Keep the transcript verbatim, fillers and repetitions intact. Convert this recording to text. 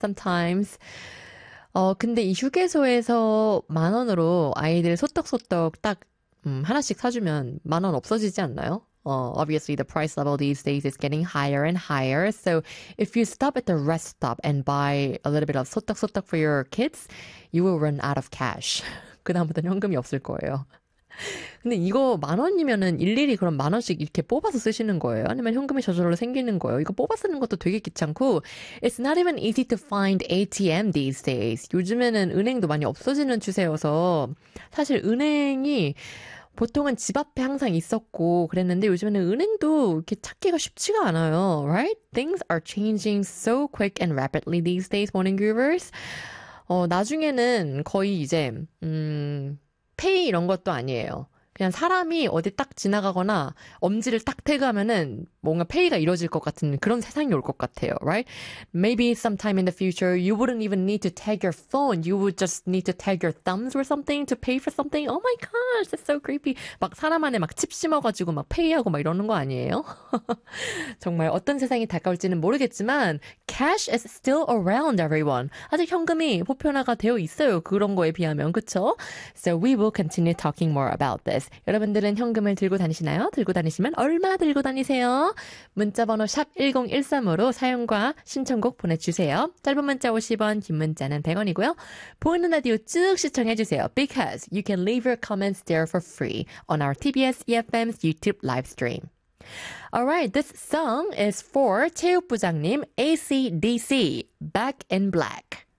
sometimes. 어, 근데 이 휴게소에서 만 원으로 아이들 소떡소떡 딱, 음, 하나씩 사주면 만 원 없어지지 않나요? Uh, obviously, the price level these days is getting higher and higher. So if you stop at the rest stop and buy a little bit of 소떡소떡 for your kids, you will run out of cash. 그다음부터는 현금이 없을 거예요. 근데 이거 만 원이면은 일일이 그럼 만 원씩 이렇게 뽑아서 쓰시는 거예요? 아니면 현금이 저절로 생기는 거예요? 이거 뽑아 쓰는 것도 되게 귀찮고 It's not even easy to find 에이티엠 these days. 요즘에는 은행도 많이 없어지는 추세여서 사실 은행이 보통은 집 앞에 항상 있었고 그랬는데 요즘에는 은행도 이렇게 찾기가 쉽지가 않아요. Right? Things are changing so quick and rapidly these days, morning groovers. 어, 나중에는 거의 이제 음, 페이 이런 것도 아니에요. 그냥 사람이 어디 딱 지나가거나 엄지를 딱 태그하면은 뭔가 페이가 이루어질 것 같은 그런 세상이 올 것 같아요, right? Maybe sometime in the future you wouldn't even need to tag your phone. You would just need to tag your thumbs or something to pay for something. Oh my gosh, that's so creepy. 막 사람 안에 막 칩 심어가지고 막 페이하고 막 이러는 거 아니에요? 정말 어떤 세상이 다가올지는 모르겠지만 cash is still around, everyone. 아직 현금이 보편화가 되어 있어요. 그런 거에 비하면, 그쵸? So we will continue talking more about this. 여러분들은 현금을 들고 다니시나요? 들고 다니시면 얼마 들고 다니세요? 문자번호 샵 일공일삼으로 사연과 신청곡 보내주세요. 짧은 문자 오십 원, 긴 문자는 백 원이고요. 보이는 라디오 쭉 시청해주세요. Because you can leave your comments there for free on our 티비에스 이에프엠's YouTube live stream. Alright, this song is for 체육부장님 에이씨/디씨, Back in Black.